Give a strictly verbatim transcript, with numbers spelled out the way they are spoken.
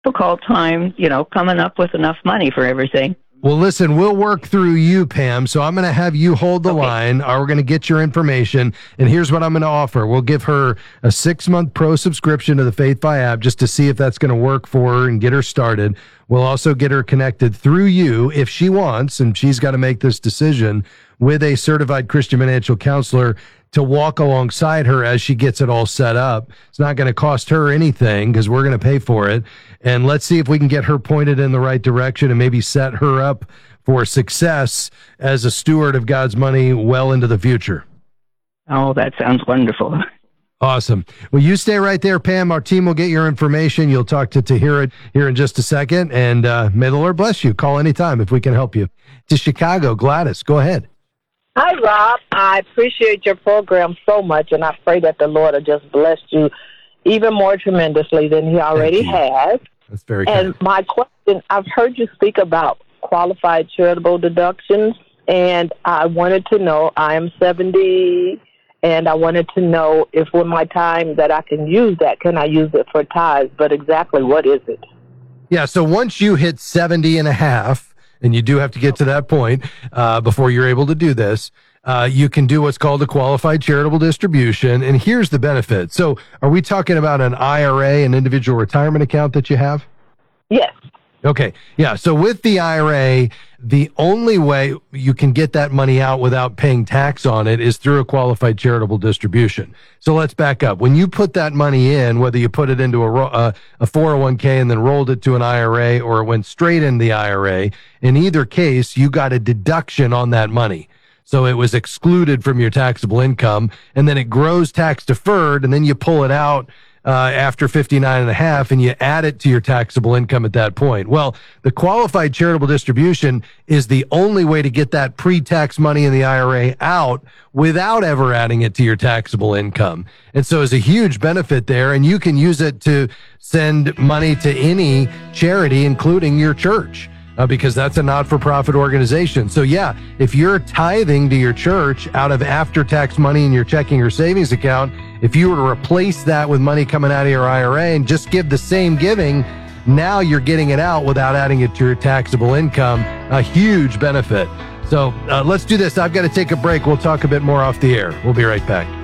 difficult time, you know, coming up with enough money for everything. Well, listen, we'll work through you, Pam. So I'm going to have you hold the Okay. line. Uh, We're going to get your information. And here's what I'm going to offer. We'll give her a six-month pro subscription to the FaithFi app just to see if that's going to work for her and get her started. We'll also get her connected through you if she wants, and she's got to make this decision, with a certified Christian financial counselor to walk alongside her as she gets it all set up. It's not going to cost her anything because we're going to pay for it. And let's see if we can get her pointed in the right direction and maybe set her up for success as a steward of God's money well into the future. Oh, that sounds wonderful. Awesome. Well, you stay right there, Pam. Our team will get your information. You'll talk to Tahira here in just a second. And uh, may the Lord bless you. Call anytime if we can help you. To Chicago, Gladys, go ahead. Hi, Rob. I appreciate your program so much, and I pray that the Lord will just bless you even more tremendously than he already has. That's very And kind. my question, I've heard you speak about qualified charitable deductions, and I wanted to know, I am seventy, and I wanted to know if with my time that I can use that, can I use it for tithes, but exactly what is it? Yeah, so once you hit seventy and a half, and you do have to get to that point uh, before you're able to do this, uh, you can do what's called a qualified charitable distribution. And here's the benefit. So are we talking about an I R A, an individual retirement account that you have? Yes. Okay. Yeah. So with the I R A, the only way you can get that money out without paying tax on it is through a qualified charitable distribution. So let's back up. When you put that money in, whether you put it into a, ro- uh, a four oh one k and then rolled it to an I R A, or it went straight in the I R A, in either case, you got a deduction on that money. So it was excluded from your taxable income, and then it grows tax deferred, and then you pull it out Uh, after fifty-nine and a half, and you add it to your taxable income at that point. Well, the qualified charitable distribution is the only way to get that pre-tax money in the I R A out without ever adding it to your taxable income. And so it's a huge benefit there, and you can use it to send money to any charity, including your church. Uh, because that's a not-for-profit organization. So yeah, if you're tithing to your church out of after-tax money in your checking or savings account, if you were to replace that with money coming out of your I R A and just give the same giving, now you're getting it out without adding it to your taxable income. A huge benefit. So uh, let's do this. I've got to take a break. We'll talk a bit more off the air. We'll be right back.